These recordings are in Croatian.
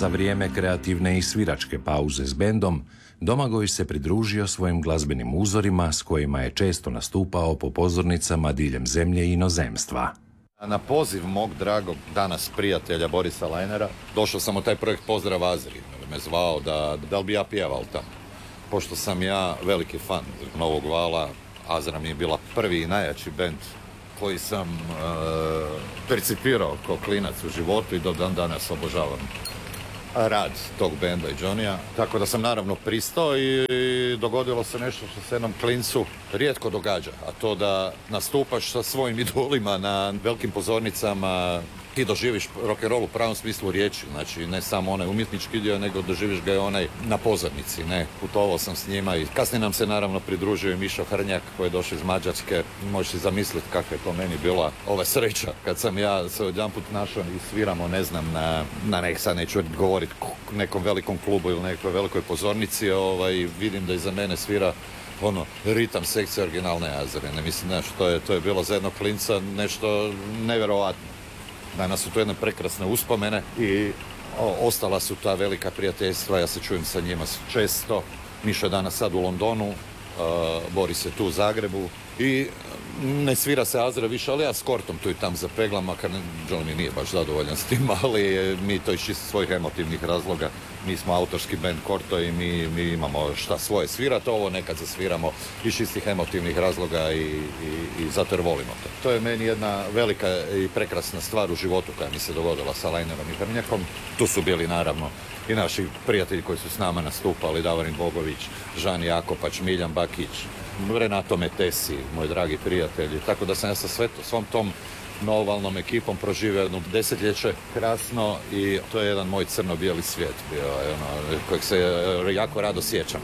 za vrijeme kreativne i sviračke pauze s bendom, Domagoj se pridružio svojim glazbenim uzorima s kojima je često nastupao po pozornicama diljem zemlje i inozemstva. Na poziv mog dragog danas prijatelja Borisa Lajnera došao sam u taj projekt Pozdrav Azri. Me zvao da li bi ja pjevao tamo. Pošto sam ja veliki fan Novog vala, Azra mi je bila prvi i najjači bend koji sam percipirao kao klinac u životu i do dan danas obožavam rad tog benda i Johnnya. Tako da sam naravno pristao i dogodilo se nešto što se jednom klincu rijetko događa, a to da nastupaš sa svojim idolima na velikim pozornicama, ti doživiš rock'n'roll u pravom smislu riječi, znači ne samo onaj umjetnički dio, nego doživiš ga i onaj na pozornici, ne. Putovao sam s njima i kasnije nam se naravno pridružio i Mišo Hrnjak koji je došao iz Mađarske. Možeš si zamisliti kakva je to meni bila ova sreća kad sam ja se odjedanput našao i sviramo, ne znam, na sad neću govoriti nekom velikom klubu ili nekoj velikoj pozornici, vidim da iza mene svira ritam sekcije originalne Azre. Ne mislim, to je bilo za jednog klinca nešto nevjerovatno. Danas su to jedne prekrasne uspomene i ostala su ta velika prijateljstva, ja se čujem sa njima često. Mišo je danas sad u Londonu, Boris je tu u Zagrebu i ne svira se Azra više, ali ja s Kortom tu i tam zapeglam, makar John mi nije baš zadovoljan s tim, ali mi to iz čisto svojih emotivnih razloga. Mi smo autorski band Korto i mi imamo šta svoje svirati, ovo nekad zasviramo iz čistih emotivnih razloga i zato jer volimo to. To je meni jedna velika i prekrasna stvar u životu koja mi se dogodila sa Lajnerom i Hrnjakom. Tu su bili naravno i naši prijatelji koji su s nama nastupali, Davorin Bogović, Žan Jakopač, Miljan Bakić, Renato Metesi, moj dragi prijatelji. Tako da sam ja sa svom tom novovalnom ekipom proživio jedno desetljeće krasno i to je jedan moj crno-bijeli svijet bio, kojeg se jako rado sjećam.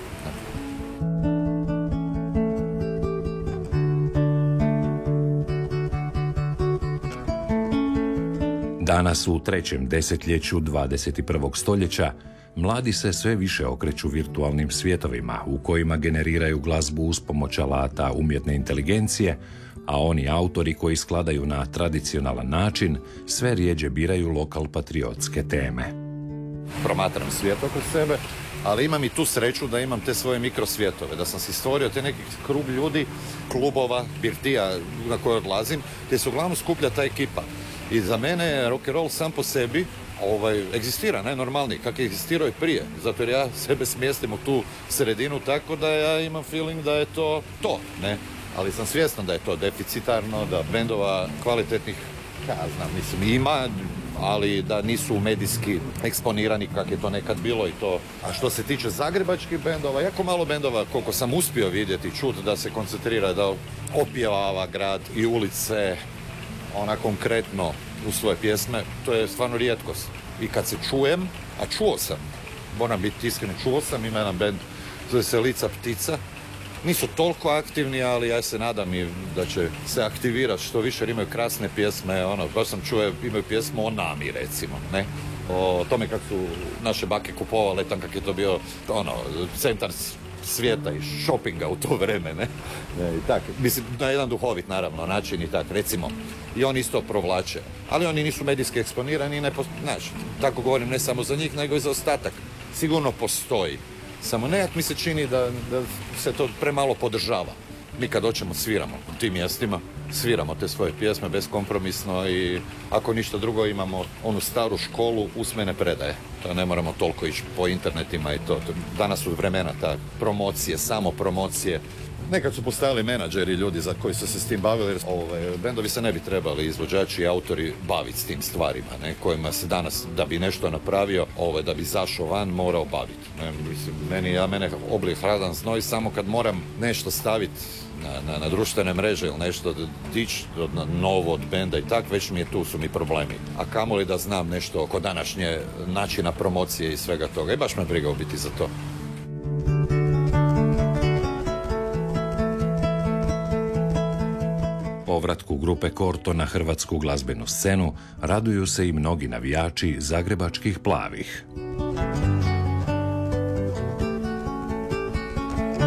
Danas u trećem desetljeću 21. stoljeća mladi se sve više okreću virtualnim svjetovima u kojima generiraju glazbu uz pomoć alata umjetne inteligencije, a oni autori koji skladaju na tradicionalan način sve rjeđe biraju lokal-patriotske teme. Promatram svijet oko sebe, ali imam i tu sreću da imam te svoje mikrosvjetove, da sam si stvorio te neki krug ljudi, klubova, birtija na koje odlazim, gdje se uglavnom skuplja ta ekipa. I za mene je rock'n'roll sam po sebi egzistira najnormalniji, kako je egzistirao i prije. Zato jer ja sebe smjestim u tu sredinu tako da ja imam feeling da je to, ne? Ali sam svjestan da je to deficitarno, da bendova kvalitetnih, ima, ali da nisu medijski eksponirani kako je to nekad bilo i to. A što se tiče zagrebačkih bendova, jako malo bendova, koliko sam uspio vidjeti, čuti da se koncentrira, da opjevava grad i ulice, ona konkretno u svoje pjesme, to je stvarno rijetkost. I kad se čujem, a čuo sam, moram biti iskren, ima jedan bend, zove se Lica ptica. Nisu toliko aktivni, ali ja se nadam i da će se aktivirati što više, jer imaju krasne pjesme, baš sam čuo, imaju pjesmu o nami, recimo, ne? O tome kako su naše bake kupovale, tam kak je to bio, centar svijeta i shoppinga u to vreme, ne? I tak, mislim, na jedan duhovit, naravno, način i tak, recimo. I oni isto provlače. Ali oni nisu medijski eksponirani, tako govorim ne samo za njih, nego i za ostatak. Sigurno postoji. Samo nekak mi se čini da se to premalo podržava. Mi kad doćemo sviramo u tim mjestima, sviramo te svoje pjesme beskompromisno i ako ništa drugo imamo onu staru školu usmene predaje. To ne moramo toliko ići po internetima i to. Danas su vremena ta promocije, samo promocije. Nekad su postajali menadžeri, ljudi za koji su se s tim bavili, jer bendovi se ne bi trebali, izvođači i autori, baviti s tim stvarima, ne, kojima se danas, da bi nešto napravio, da bi zašao van, morao baviti. Ne, mislim, mene obli hladan znoj samo kad moram nešto staviti na društvene mreže ili nešto dići novo od benda i tak, već su mi problemi. A kamoli da znam nešto oko današnje načina promocije i svega toga. I baš me briga u biti za to. Povratku grupe Korto na hrvatsku glazbenu scenu raduju se i mnogi navijači zagrebačkih plavih.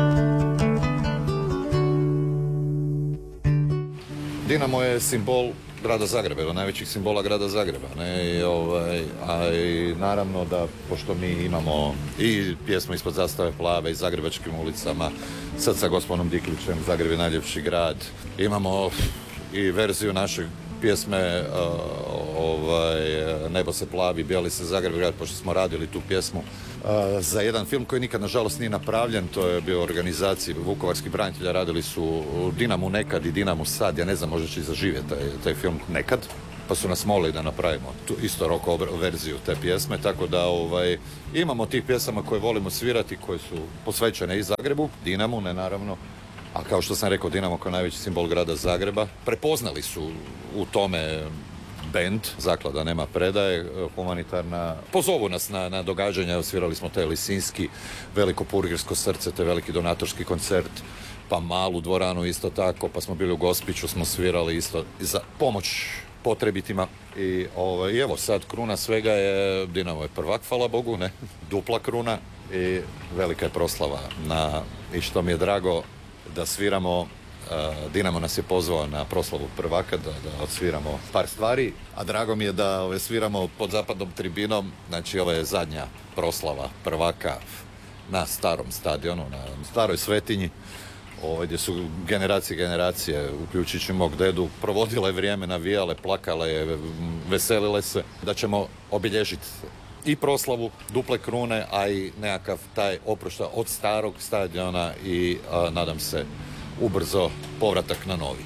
Dinamo je simbol grada Zagreba, od najvećih simbola grada Zagreba. Ne? I naravno da, pošto mi imamo i pjesmu Ispod zastave plave i Zagrebačkim ulicama, sad sa gospodinom Diklićem, Zagreb je najljepši grad, imamo i verziju naše pjesme Nebo se plavi, bijeli se Zagreb grad, pošto smo radili tu pjesmu za jedan film koji nikad nažalost nije napravljen. To je bio u organizaciji vukovarskih branitelja, radili su Dinamu nekad i Dinamu sad, ja ne znam, možda će i zaživjeti taj film nekad, pa su nas molili da napravimo tu isto roko verziju te pjesme, tako da imamo tih pjesama koje volimo svirati, koje su posvećene i Zagrebu, Dinamu, ne naravno, a kao što sam rekao, Dinamo kao najveći simbol grada Zagreba. Prepoznali su u tome band, zaklada Nema predaje, humanitarna. Pozovu nas na događanja, svirali smo taj Lisinski, Veliko purgirsko srce, te veliki donatorski koncert, pa malu dvoranu isto tako, pa smo bili u Gospiću, smo svirali isto za pomoć potrebitima. I evo sad kruna svega je, Dinamo je prvak, hvala Bogu, ne, dupla kruna i velika je proslava i što mi je drago da sviramo. Dinamo nas je pozvao na proslavu prvaka da odsviramo par stvari, a drago mi je da sviramo pod zapadnom tribinom, znači ovo je zadnja proslava prvaka na starom stadionu, na staroj Svetinji, gdje su generacije, uključujući mog dedu, provodile vrijeme, navijale, plakale, veselile se, da ćemo obilježiti i proslavu duple krune, a i nekakav taj oproštaj od starog stadiona i nadam se ubrzo povratak na novi.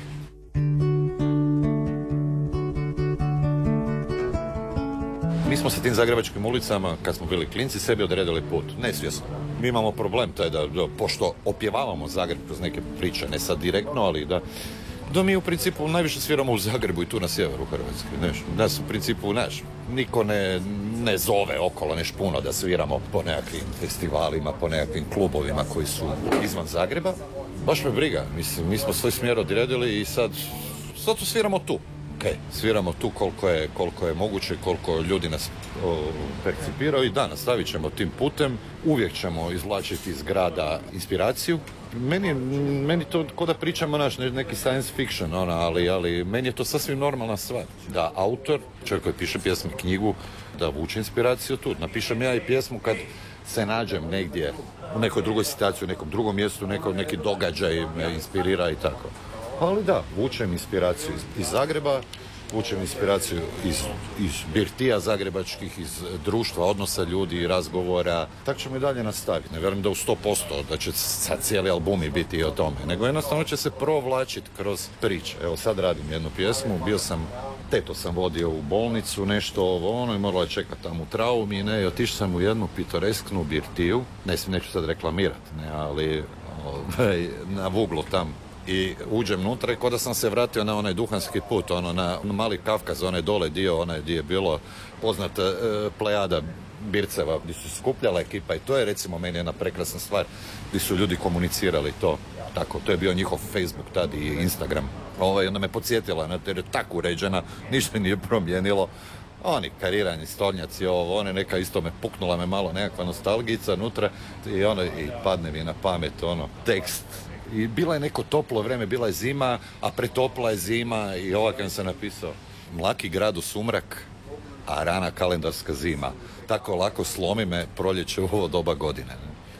Mi smo sa tim zagrebačkim ulicama, kad smo bili klinci, sebi odredili put, nesvjesno. Mi imamo problem taj da pošto opjevavamo Zagreb kroz neke priče, ne sad direktno, ali da mi u principu najviše sviramo u Zagrebu i tu na sjeveru Hrvatske. Nas u principu, niko ne zove okolo neš puno da sviramo po nekakvim festivalima, po nekakvim klubovima koji su izvan Zagreba. Baš me briga, mislim, mi smo svoj smjer odredili i sad tu sviramo tu. Okay. Sviramo tu koliko je moguće, koliko ljudi nas percipiraju i da, nastavit ćemo tim putem. Uvijek ćemo izvlačiti iz grada inspiraciju. Meni to ko da pričamo neki science fiction, ali meni je to sasvim normalna stvar. Da autor, čovjek koji piše pjesmu, knjigu, da vuče inspiraciju tu. Napišem ja i pjesmu kad se nađem negdje u nekoj drugoj situaciji, u nekom drugom mjestu, neki događaj me inspirira i tako. Ali da, vučem inspiraciju iz Zagreba, vučem inspiraciju iz birtija zagrebačkih, iz društva, odnosa ljudi, razgovora. Tako ćemo i dalje nastaviti. Ne vjerujem da u 100% da će sad cijeli albumi biti i o tome, nego jednostavno će se provlačiti kroz priče. Evo sad radim jednu pjesmu, teto sam vodio u bolnicu, nešto i morala je čekati tamo u traumi, i otišao sam u jednu pitoresknu birtiju, neću sad reklamirati, ali na Vuglu tam. I uđem unutra i ko da sam se vratio na onaj duhanski put, na Mali Kavkaz, onaj dole dio, gdje je bilo poznata plejada birceva, gdje su skupljala ekipa i to je recimo meni jedna prekrasna stvar, gdje su ljudi komunicirali to. Tako, to je bio njihov Facebook tad i Instagram. Onda me podsjetila, jer je tako uređena, ništa nije promijenilo. Oni karirani stolnjaci, neka isto me puknula me malo nekakva nostalgica unutra i padne mi na pamet tekst. I bila je neko toplo vrijeme, bila je zima, a pretopla je zima i ovakav sam napisao: mlaki grad u sumrak, a rana kalendarska zima. Tako lako slomi me proljeće u ovo doba godine.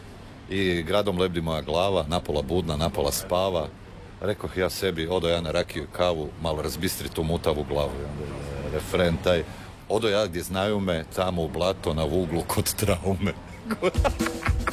I gradom lebdi moja glava, napola budna, napola spava. Rekoh ja sebi, odo ja na rakiju i kavu, malo razbistri tu mutavu glavu. Refren taj: odo ja gdje znaju me, tamo u blato na Vuglu kod traume.